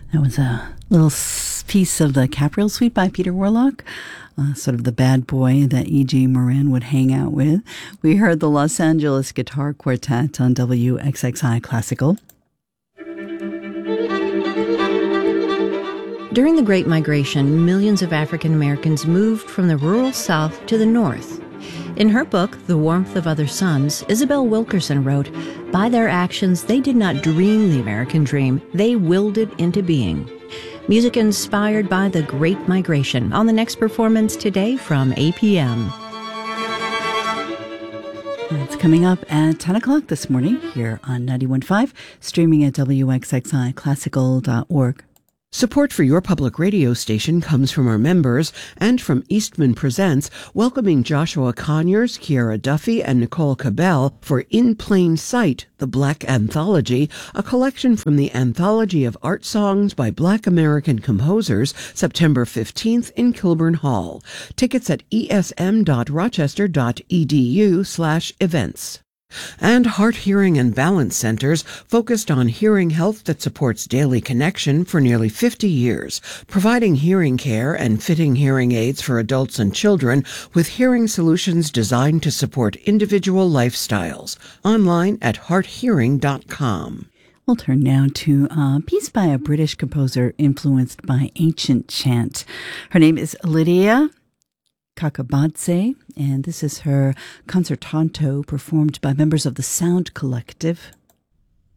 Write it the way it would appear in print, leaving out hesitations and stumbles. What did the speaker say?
That was a little piece of the Capriel Suite by Peter Warlock, sort of the bad boy that E.G. Moran would hang out with. We heard the Los Angeles Guitar Quartet on WXXI Classical. During the Great Migration, millions of African Americans moved from the rural South to the North. In her book, The Warmth of Other Suns, Isabel Wilkerson wrote, "By their actions, they did not dream the American dream. They willed it into being." Music inspired by the Great Migration on the next performance today from APM. It's coming up at 10 o'clock this morning here on 91.5, streaming at WXXIClassical.org. Support for your public radio station comes from our members and from Eastman Presents, welcoming Joshua Conyers, Kiara Duffy, and Nicole Cabell for In Plain Sight, the Black Anthology, a collection from the Anthology of Art Songs by Black American Composers, September 15th in Kilburn Hall. Tickets at esm.rochester.edu/events. And Heart Hearing and Balance Centers, focused on hearing health that supports daily connection for nearly 50 years, providing hearing care and fitting hearing aids for adults and children with hearing solutions designed to support individual lifestyles. Online at hearthearing.com. We'll turn now to a piece by a British composer influenced by ancient chant. Her name is Lydia Kakabadze, and this is her concertanto performed by members of the Sound Collective.